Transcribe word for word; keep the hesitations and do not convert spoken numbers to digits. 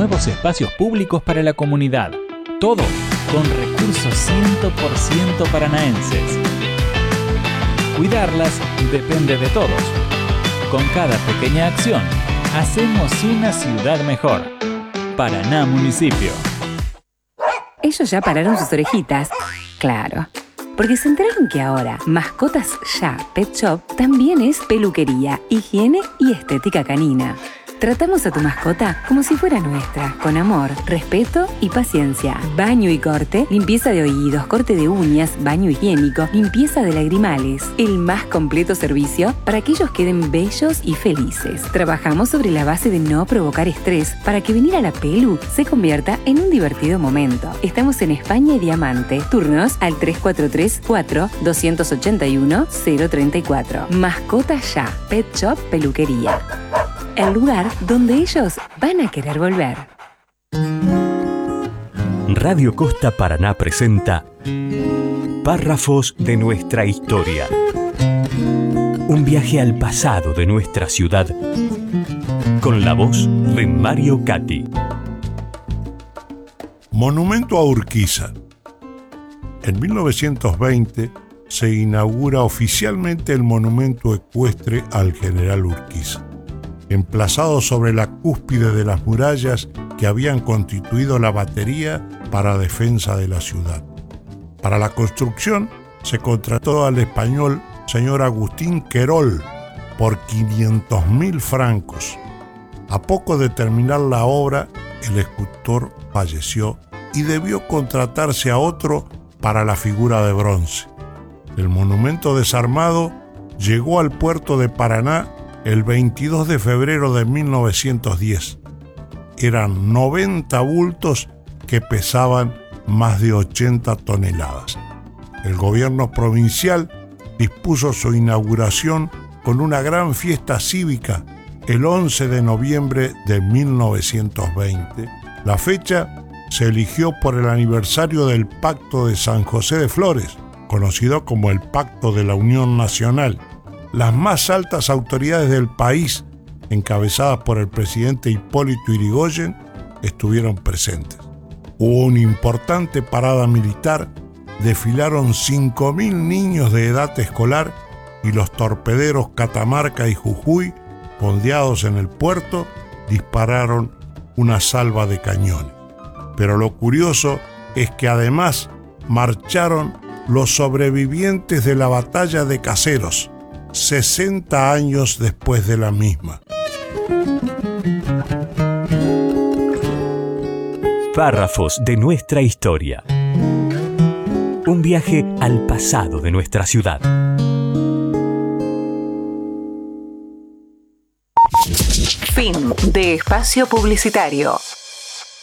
nuevos espacios públicos para la comunidad. Todo con recursos cien por ciento paranaenses. Cuidarlas depende de todos. Con cada pequeña acción, hacemos una ciudad mejor. Paraná Municipio. Ellos ya pararon sus orejitas. Claro. Porque se enteraron que ahora Mascotas Ya Pet Shop también es peluquería, higiene y estética canina. Tratamos a tu mascota como si fuera nuestra, con amor, respeto y paciencia. Baño y corte, limpieza de oídos, corte de uñas, baño higiénico, limpieza de lagrimales. El más completo servicio para que ellos queden bellos y felices. Trabajamos sobre la base de no provocar estrés para que venir a la pelu se convierta en un divertido momento. Estamos en España y Diamante. Turnos al tres cuatro tres, cuatro, dos ocho uno, cero tres cuatro. Mascotas Ya Pet Shop Peluquería. El lugar donde ellos van a querer volver. Radio Costa Paraná presenta Párrafos de nuestra historia. Un viaje al pasado de nuestra ciudad. Con la voz de Mario Cati. Monumento a Urquiza. En mil novecientos veinte se inaugura oficialmente el monumento ecuestre al general Urquiza, emplazado sobre la cúspide de las murallas que habían constituido la batería para defensa de la ciudad. Para la construcción se contrató al español señor Agustín Querol por quinientos mil francos. A poco de terminar la obra, el escultor falleció y debió contratarse a otro para la figura de bronce. El monumento desarmado llegó al puerto de Paraná el veintidós de febrero de mil novecientos diez. Eran noventa bultos que pesaban más de ochenta toneladas. El gobierno provincial dispuso su inauguración con una gran fiesta cívica el once de noviembre de mil novecientos veinte. La fecha se eligió por el aniversario del Pacto de San José de Flores, conocido como el Pacto de la Unión Nacional. Las más altas autoridades del país, encabezadas por el presidente Hipólito Yrigoyen, estuvieron presentes. Hubo una importante parada militar, desfilaron cinco mil niños de edad escolar y los torpederos Catamarca y Jujuy, fondeados en el puerto, dispararon una salva de cañones. Pero lo curioso es que además marcharon los sobrevivientes de la batalla de Caseros, sesenta años después de la misma. Párrafos de nuestra historia. Un viaje al pasado de nuestra ciudad. Fin de espacio publicitario.